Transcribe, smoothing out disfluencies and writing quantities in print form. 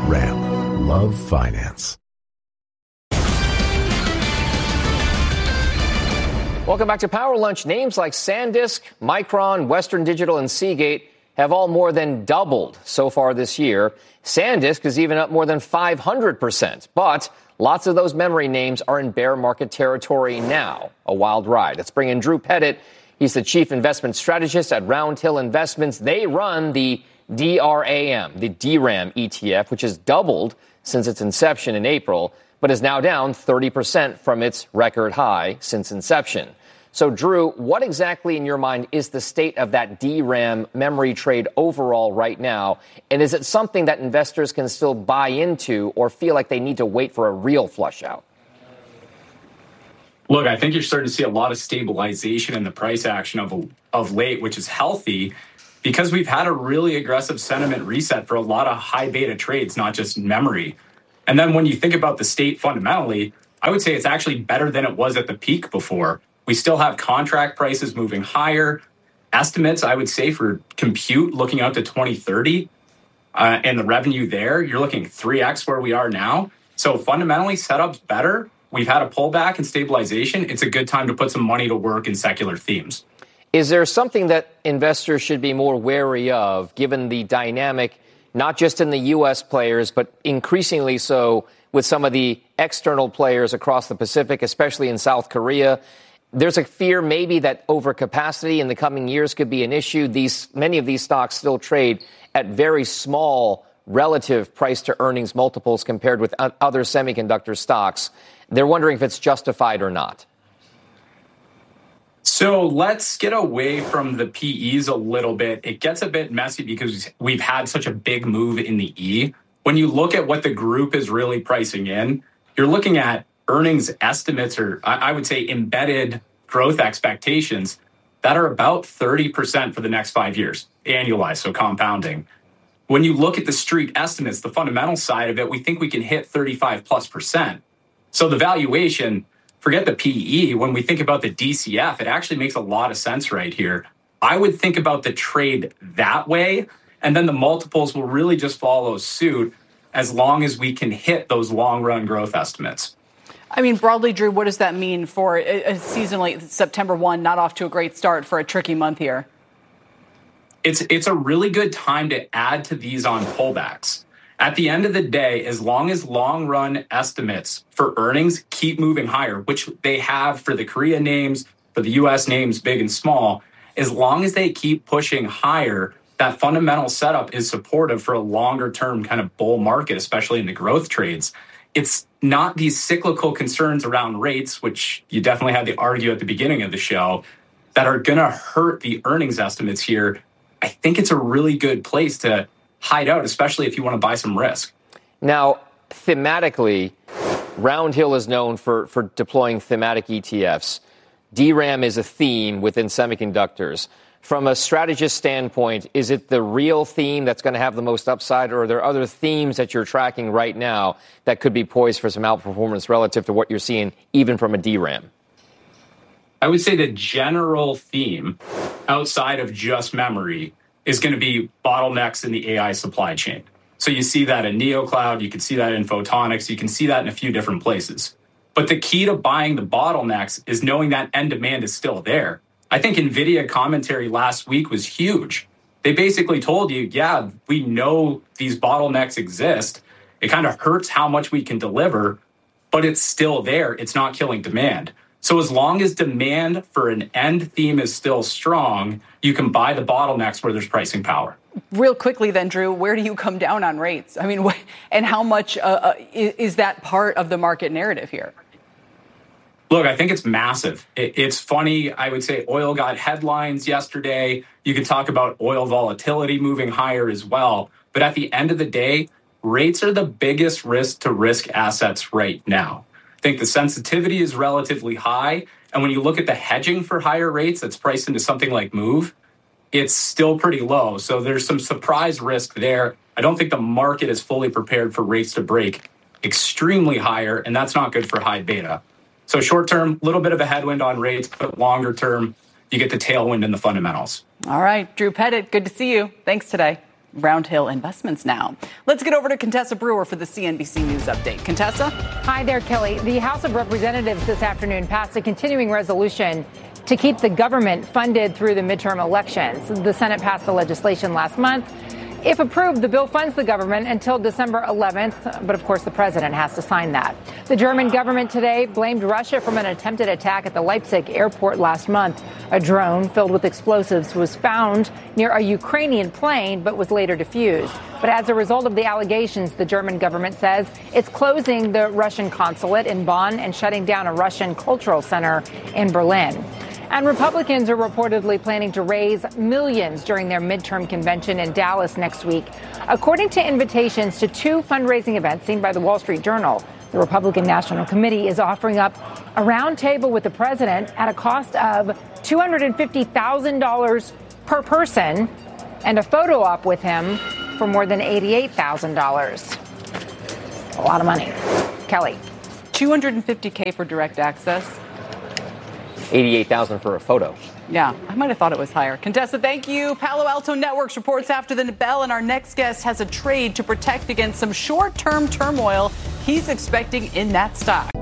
Ram, love finance. Welcome back to Power Lunch. Names like SanDisk, Micron, Western Digital, and Seagate have all more than doubled so far this year. SanDisk is even up more than 500%. But lots of those memory names are in bear market territory now. A wild ride. Let's bring in Drew Pettit. He's the chief investment strategist at Round Hill Investments. They run the DRAM, the DRAM ETF, which has doubled since its inception in April, but is now down 30% from its record high since inception. So, Drew, what exactly in your mind is the state of that DRAM memory trade overall right now? And is it something that investors can still buy into or feel like they need to wait for a real flush out? Look, I think you're starting to see a lot of stabilization in the price action of late, which is healthy because we've had a really aggressive sentiment reset for a lot of high beta trades, not just memory. And then when you think about the state fundamentally, I would say it's actually better than it was at the peak before. We still have contract prices moving higher. Estimates, I would say, for compute looking out to 2030 and the revenue there, you're looking 3x where we are now. So fundamentally, setup's better. We've had a pullback and stabilization. It's a good time to put some money to work in secular themes. Is there something that investors should be more wary of, given the dynamic, not just in the U.S. players, but increasingly so with some of the external players across the Pacific, especially in South Korea? There's a fear maybe that overcapacity in the coming years could be an issue. Many of these stocks still trade at very small relative price to earnings multiples compared with other semiconductor stocks. They're wondering if it's justified or not. So let's get away from the PEs a little bit. It gets a bit messy because we've had such a big move in the E. When you look at what the group is really pricing in, you're looking at earnings estimates, or I would say embedded growth expectations that are about 30% for the next 5 years, annualized, so compounding. When you look at the street estimates, the fundamental side of it, we think we can hit 35+%. So the valuation, forget the PE, when we think about the DCF, it actually makes a lot of sense right here. I would think about the trade that way, and then the multiples will really just follow suit as long as we can hit those long-run growth estimates. I mean, broadly, Drew, what does that mean for a season like September 1, not off to a great start for a tricky month here? It's a really good time to add to these on pullbacks. At the end of the day, as long as long-run estimates for earnings keep moving higher, which they have for the Korea names, for the U.S. names, big and small, as long as they keep pushing higher, that fundamental setup is supportive for a longer-term kind of bull market, especially in the growth trades. It's not these cyclical concerns around rates, which you definitely had to argue at the beginning of the show, that are going to hurt the earnings estimates here. I think it's a really good place to hide out, especially if you want to buy some risk. Now, thematically, Round Hill is known for deploying thematic ETFs. DRAM is a theme within semiconductors. From a strategist standpoint, is it the real theme that's going to have the most upside, or are there other themes that you're tracking right now that could be poised for some outperformance relative to what you're seeing even from a DRAM? I would say the general theme outside of just memory is going to be bottlenecks in the AI supply chain. So you see that in NeoCloud, you can see that in photonics, you can see that in a few different places. But the key to buying the bottlenecks is knowing that end demand is still there. I think NVIDIA commentary last week was huge. They basically told you, yeah, we know these bottlenecks exist. It kind of hurts how much we can deliver, but it's still there. It's not killing demand. So as long as demand for an end theme is still strong, you can buy the bottlenecks where there's pricing power. Real quickly then, Drew, where do you come down on rates? I mean, and how much is that part of the market narrative here? Look, I think it's massive. It's funny. I would say oil got headlines yesterday. You could talk about oil volatility moving higher as well. But at the end of the day, rates are the biggest risk to risk assets right now. I think the sensitivity is relatively high. And when you look at the hedging for higher rates that's priced into something like Move, it's still pretty low. So there's some surprise risk there. I don't think the market is fully prepared for rates to break extremely higher, and that's not good for high beta. So short term, a little bit of a headwind on rates, but longer term, you get the tailwind in the fundamentals. All right, Drew Pettit, good to see you. Thanks today. Roundhill Investments now. Let's get over to Contessa Brewer for the CNBC News update. Contessa? Hi there, Kelly. The House of Representatives this afternoon passed a continuing resolution to keep the government funded through the midterm elections. The Senate passed the legislation last month. If approved, the bill funds the government until December 11th, but of course the president has to sign that. The German government today blamed Russia from an attempted attack at the Leipzig airport last month. A drone filled with explosives was found near a Ukrainian plane, but was later defused. But as a result of the allegations, the German government says it's closing the Russian consulate in Bonn and shutting down a Russian cultural center in Berlin. And Republicans are reportedly planning to raise millions during their midterm convention in Dallas next week. According to invitations to two fundraising events seen by the Wall Street Journal, the Republican National Committee is offering up a round table with the president at a cost of $250,000 per person and a photo op with him for more than $88,000. A lot of money. Kelly. $250K for direct access. $88,000 for a photo. Yeah, I might have thought it was higher. Contessa, thank you. Palo Alto Networks reports after the bell, and our next guest has a trade to protect against some short-term turmoil he's expecting in that stock.